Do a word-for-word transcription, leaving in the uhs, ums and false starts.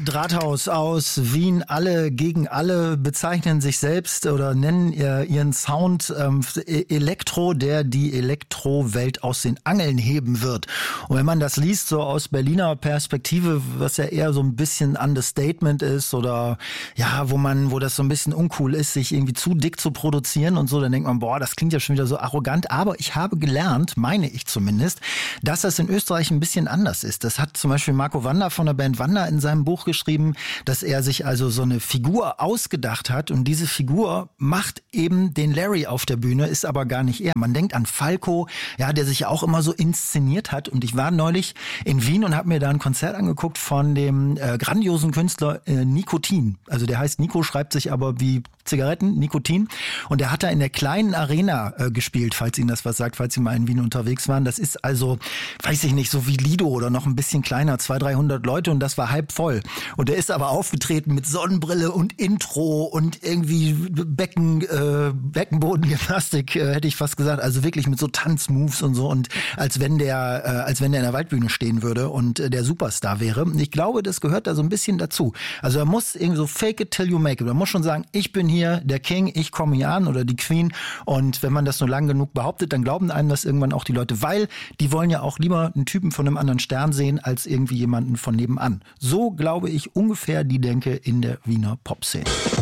Drahthaus aus Wien, alle gegen alle, bezeichnen sich selbst oder nennen ihren Sound ähm, Elektro, der die Elektrowelt aus den Angeln heben wird. Und wenn man das liest, so aus Berliner Perspektive, was ja eher so ein bisschen Understatement ist oder ja, wo man, wo das so ein bisschen uncool ist, sich irgendwie zu dick zu produzieren und so, dann denkt man, boah, das klingt ja schon wieder so arrogant. Aber ich habe gelernt, meine ich zumindest, dass das in Österreich ein bisschen anders ist. Das hat zum Beispiel Marco Wander von der Band Wander in seinem Buch geschrieben, dass er sich also so eine Figur ausgedacht hat und diese Figur macht eben den Larry auf der Bühne, ist aber gar nicht er. Man denkt an Falco, ja, der sich ja auch immer so inszeniert hat und ich war neulich in Wien und habe mir da ein Konzert angeguckt von dem äh, grandiosen Künstler äh, Nikotin. Also der heißt Nico, schreibt sich aber wie Zigaretten, Nikotin. Und der hat da in der kleinen Arena äh, gespielt, falls Ihnen das was sagt, falls Sie mal in Wien unterwegs waren. Das ist also, weiß ich nicht, so wie Lido oder noch ein bisschen kleiner, zweihundert, dreihundert Leute und das war halb voll. Und der ist aber aufgetreten mit Sonnenbrille und Intro und irgendwie Becken, äh, Beckenbodengymnastik, äh, hätte ich fast gesagt. Also wirklich mit so Tanzmoves und so und als wenn der, äh, als wenn der in der Waldbühne stehen würde und äh, der Superstar wäre. Und ich glaube, das gehört da so ein bisschen dazu. Also er muss irgendwie so fake it till you make it. Er muss schon sagen, ich bin hier der King, ich komme hier an oder die Queen. Und wenn man das nur lang genug behauptet, dann glauben einem das irgendwann auch die Leute, weil die wollen ja auch lieber einen Typen von einem anderen Stern sehen, als irgendwie jemanden von nebenan. So glaube ich ungefähr die Denke in der Wiener Popszene.